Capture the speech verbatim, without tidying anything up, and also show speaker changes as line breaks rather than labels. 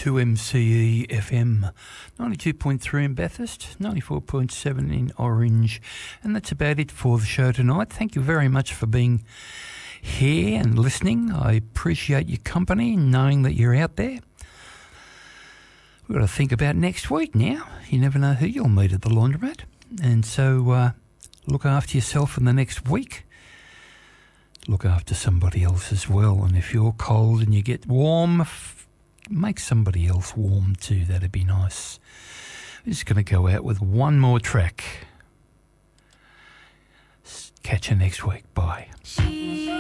two M C E F M, ninety-two point three in Bathurst, ninety-four point seven in Orange. And that's about it for the show tonight. Thank you very much for being here and listening. I appreciate your company and knowing that you're out there. We've got to think about next week now. You never know who you'll meet at the laundromat. And so uh, look after yourself in the next week. Look after somebody else as well. And if you're cold and you get warm, f- make somebody else warm too. That'd be nice. I'm just going to go out with one more track. Catch you next week. Bye.